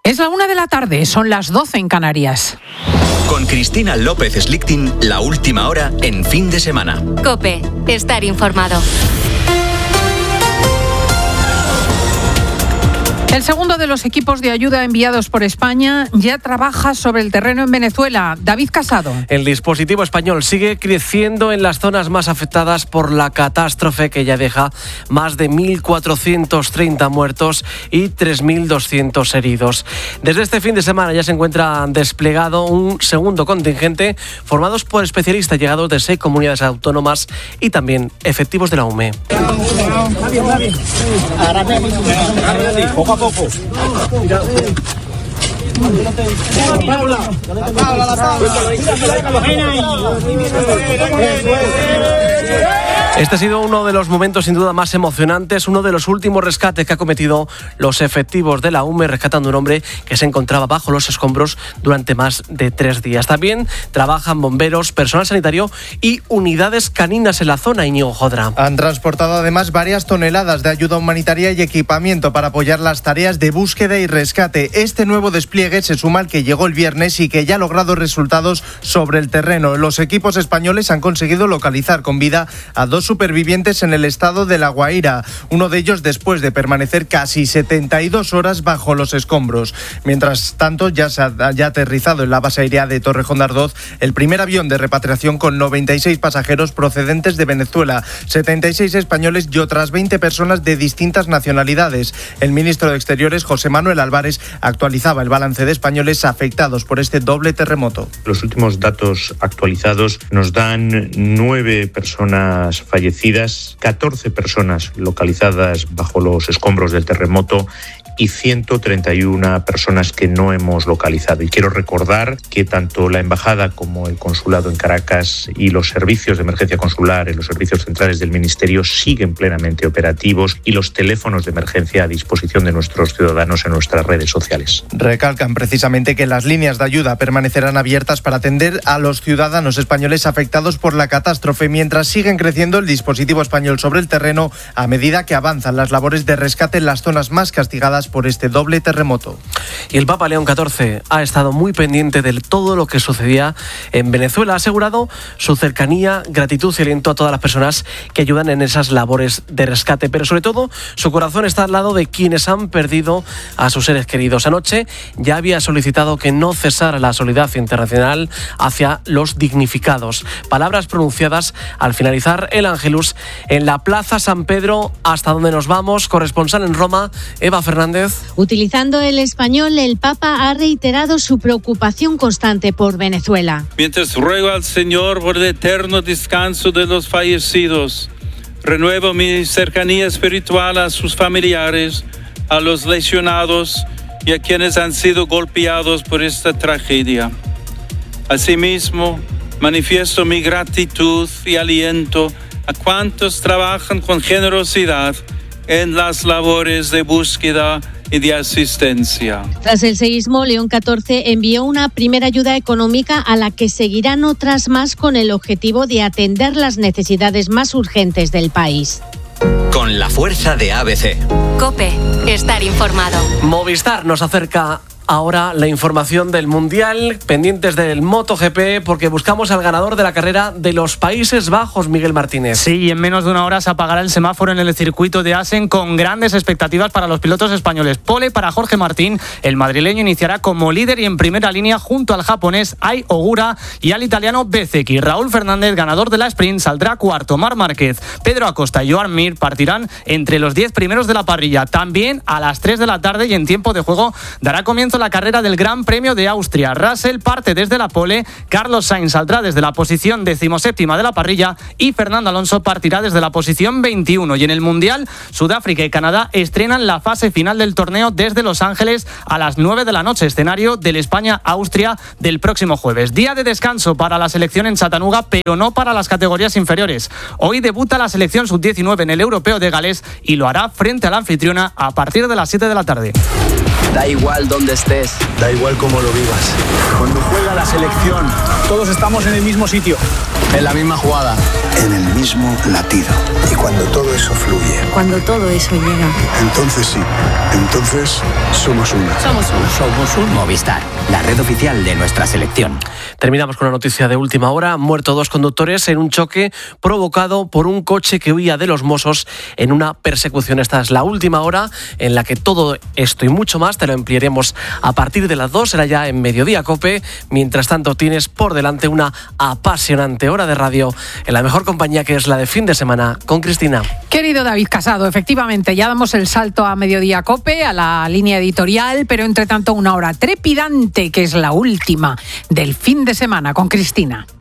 Es la 1:00 p.m, son las 12 en Canarias. Con Cristina López Slichting, la última hora en fin de semana. COPE, estar informado. El segundo de los equipos de ayuda enviados por España ya trabaja sobre el terreno en Venezuela. David Casado. El dispositivo español sigue creciendo en las zonas más afectadas por la catástrofe, que ya deja más de 1.430 muertos y 3.200 heridos. Desde este fin de semana ya se encuentra desplegado un segundo contingente formados por especialistas llegados de 6 comunidades autónomas y también efectivos de la UME. Poco a poco. Este ha sido uno de los momentos sin duda más emocionantes, uno de los últimos rescates que ha cometido los efectivos de la UME, rescatando a un hombre que se encontraba bajo los escombros durante más de 3 días. También trabajan bomberos, personal sanitario y unidades caninas en la zona. Íñigo Jodra. Han transportado además varias toneladas de ayuda humanitaria y equipamiento para apoyar las tareas de búsqueda y rescate. Este nuevo despliegue se suma al que llegó el viernes y que ya ha logrado resultados sobre el terreno. Los equipos españoles han conseguido localizar con vida a 2 supervivientes en el estado de La Guaira, uno de ellos después de permanecer casi 72 horas bajo los escombros. Mientras tanto, ya ha aterrizado en la base aérea de Torrejón de Ardoz el primer avión de repatriación con 96 pasajeros procedentes de Venezuela, 76 españoles y otras 20 personas de distintas nacionalidades. El ministro de Exteriores, José Manuel Álvarez, actualizaba el balance de españoles afectados por este doble terremoto. Los últimos datos actualizados nos dan 9 personas fallecidas, 14 personas localizadas bajo los escombros del terremoto y 131 personas que no hemos localizado. Y quiero recordar que tanto la Embajada como el Consulado en Caracas y los servicios de emergencia consular y los servicios centrales del Ministerio siguen plenamente operativos y los teléfonos de emergencia a disposición de nuestros ciudadanos en nuestras redes sociales. Recalcan precisamente que las líneas de ayuda permanecerán abiertas para atender a los ciudadanos españoles afectados por la catástrofe, mientras siguen creciendo el dispositivo español sobre el terreno a medida que avanzan las labores de rescate en las zonas más castigadas por este doble terremoto. Y el Papa León XIV ha estado muy pendiente de todo lo que sucedía en Venezuela. Ha asegurado su cercanía, gratitud y aliento a todas las personas que ayudan en esas labores de rescate, pero sobre todo su corazón está al lado de quienes han perdido a sus seres queridos. Anoche ya había solicitado que no cesara la solidaridad internacional hacia los dignificados. Palabras pronunciadas al finalizar el Ángelus en la Plaza San Pedro. Hasta donde nos vamos, corresponsal en Roma, Eva Fernández. Utilizando el español, el Papa ha reiterado su preocupación constante por Venezuela. Mientras ruego al Señor por el eterno descanso de los fallecidos, renuevo mi cercanía espiritual a sus familiares, a los lesionados y a quienes han sido golpeados por esta tragedia. Asimismo, manifiesto mi gratitud y aliento a cuantos trabajan con generosidad en las labores de búsqueda y de asistencia. Tras el seísmo, León XIV envió una primera ayuda económica a la que seguirán otras más con el objetivo de atender las necesidades más urgentes del país. Con la fuerza de ABC. COPE, estar informado. Movistar nos acerca ahora la información del Mundial, pendientes del MotoGP, porque buscamos al ganador de la carrera de los Países Bajos, Miguel Martínez. Sí, y en menos de una hora se apagará el semáforo en el circuito de Assen, con grandes expectativas para los pilotos españoles. Pole para Jorge Martín, el madrileño iniciará como líder y en primera línea junto al japonés Ai Ogura y al italiano Bezzecchi. Raúl Fernández, ganador de la sprint, saldrá cuarto. Marc Márquez, Pedro Acosta y Joan Mir partirán entre los 10 primeros de la parrilla. También a las 3 de la tarde y en tiempo de juego dará comienzo la carrera del Gran Premio de Austria. Russell parte desde la pole, Carlos Sainz saldrá desde la posición 17ª de la parrilla y Fernando Alonso partirá desde la posición 21. Y en el Mundial, Sudáfrica y Canadá estrenan la fase final del torneo desde Los Ángeles a las 9 de la noche, escenario del España-Austria del próximo jueves. Día de descanso para la selección en Chattanooga, pero no para las categorías inferiores. Hoy debuta la selección sub-19 en el Europeo de Gales y lo hará frente a la anfitriona a partir de las 7 de la tarde. Da igual dónde estés, da igual cómo lo vivas. Cuando juega la selección, todos estamos en el mismo sitio, en la misma jugada, en el mismo latido. Y cuando todo eso fluye. Cuando todo eso llega. Entonces sí. Entonces somos uno. Somos un Movistar, la red oficial de nuestra selección. Terminamos con una noticia de última hora. Han muerto 2 conductores en un choque provocado por un coche que huía de los Mossos en una persecución. Esta es la última hora en la que todo esto y mucho más te lo ampliaremos a partir de las 2. Será ya en Mediodía Cope. Mientras tanto tienes por delante una apasionante hora de radio en la mejor compañía, que es la de Fin de Semana con Cristina. Querido David Casado, efectivamente ya damos el salto a Mediodía Cope, a la línea editorial, pero entre tanto una hora trepidante que es la última del Fin de Semana con Cristina.